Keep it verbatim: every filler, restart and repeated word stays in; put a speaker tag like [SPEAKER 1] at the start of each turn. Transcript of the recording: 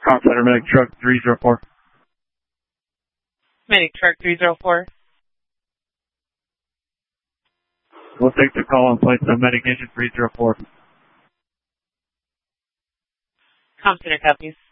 [SPEAKER 1] Com Center, medic truck three zero four.
[SPEAKER 2] Medic truck three zero four.
[SPEAKER 1] We'll take the call and place the medic engine three zero four.
[SPEAKER 2] Com Center copies.